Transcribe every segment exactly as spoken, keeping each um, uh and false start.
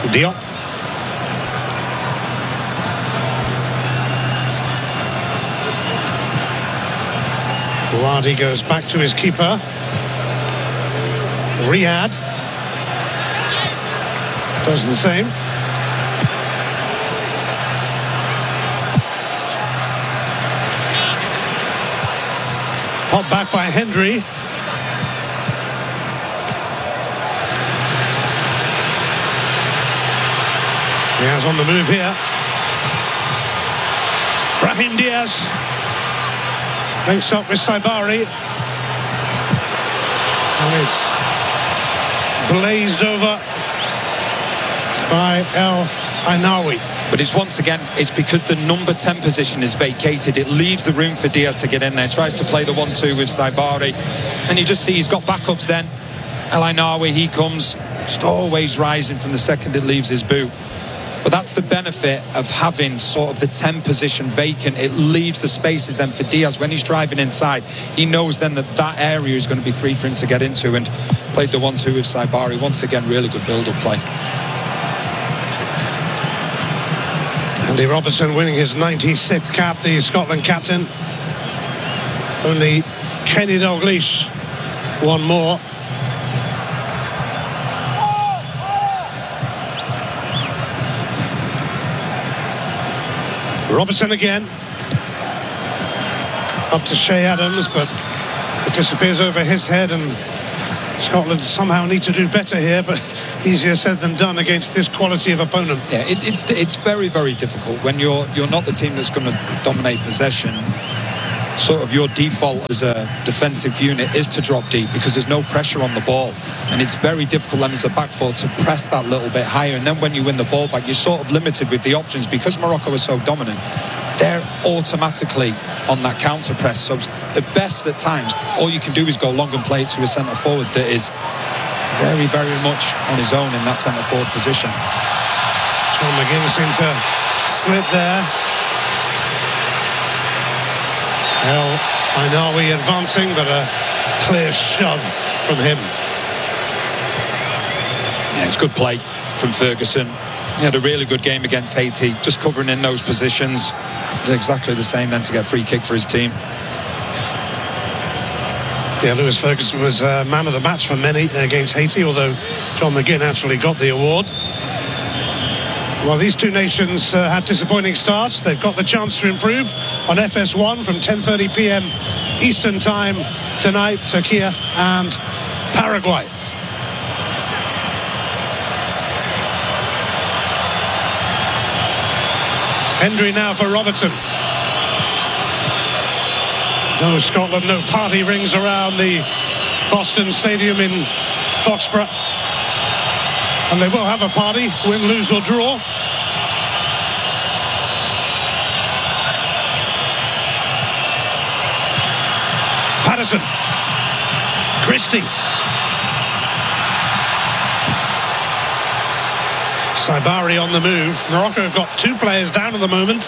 Diop. Wardy goes back to his keeper. Riyad does the same. Pop back by Hendry. Diaz on the move here. Brahim Diaz links up with Saibari. And it's blazed over by El Ainaoui. But it's once again, it's because the number ten position is vacated. It leaves the room for Diaz to get in there. Tries to play the one two with Saibari. And you just see he's got backups then. El Ainaoui, he comes, just always rising from the second it leaves his boot. But that's the benefit of having sort of the ten position vacant. It leaves the spaces then for Diaz. When he's driving inside, he knows then that that area is going to be free for him to get into, and played the one two with Saibari. Once again, really good build-up play. Andy Robertson winning his ninety-sixth cap, the Scotland captain. Only Kenny Dalglish one more. Robertson again. Up to Shea Adams, but it disappears over his head, and Scotland somehow need to do better here, but easier said than done against this quality of opponent. Yeah, it, it's it's very, very difficult when you're you're not the team that's going to dominate possession. Sort of your default as a defensive unit is to drop deep because there's no pressure on the ball, and it's very difficult then as a back four to press that little bit higher. And then when you win the ball back, you're sort of limited with the options because Morocco is so dominant. They're automatically on that counter press. So at best at times, all you can do is go long and play it to a centre forward that is very, very much on his own in that centre forward position. Sean McGinn seemed to slip there. El Ainaoui advancing, but a clear shove from him. Yeah, it's good play from Ferguson. He had a really good game against Haiti, just covering in those positions. Did exactly the same then to get a free kick for his team. Yeah, Lewis Ferguson was uh, man of the match for many against Haiti, although John McGinn actually got the award. Well, these two nations uh, had disappointing starts. They've got the chance to improve on F S one from ten thirty p m Eastern Time tonight. Turkey and Paraguay. Hendry now for Robertson. No Scotland, no party rings around the Boston Stadium in Foxborough. And they will have a party, win, lose or draw. Patterson. Christie. Saibari on the move. Morocco have got two players down at the moment.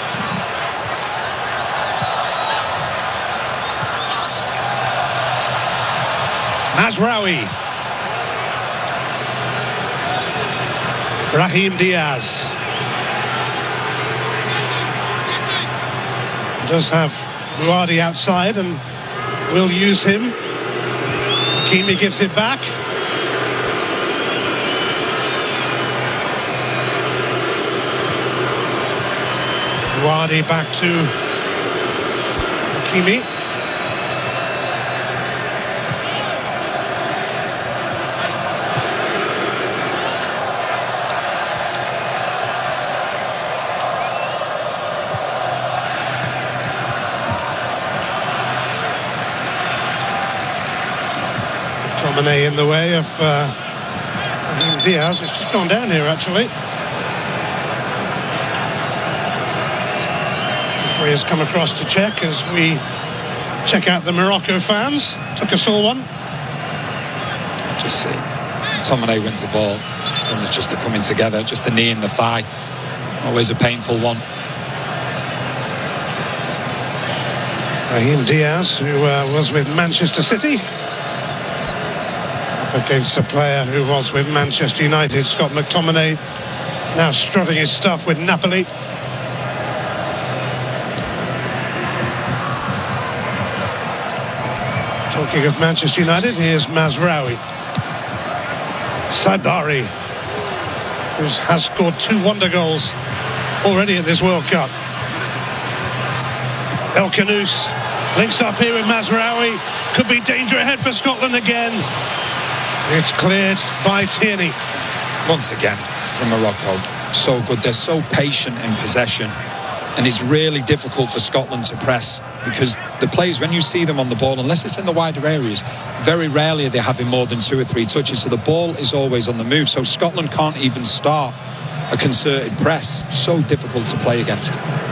Mazraoui. Brahim Diaz. Does have Ruadi outside and will use him. Hakimi gives it back. Ruadi back to Hakimi. Tomine in the way of uh, Diaz. It's just gone down here, actually. Referee has come across to check as we check out the Morocco fans. Took us all one. Just see, Tomine wins the ball, and it's just the coming together, just the knee and the thigh. Always a painful one. Brahim Diaz, who uh, was with Manchester City. Up against a player who was with Manchester United, Scott McTominay, now strutting his stuff with Napoli. Talking of Manchester United, here's Mazraoui. Saibari, who has scored two wonder goals already at this World Cup. El Khanous links up here with Mazraoui. Could be danger ahead for Scotland again. It's cleared by Tierney. Once again, from Morocco, so good. They're so patient in possession, and it's really difficult for Scotland to press, because the players, when you see them on the ball, unless it's in the wider areas, very rarely are they having more than two or three touches, so the ball is always on the move. So Scotland can't even start a concerted press. So difficult to play against.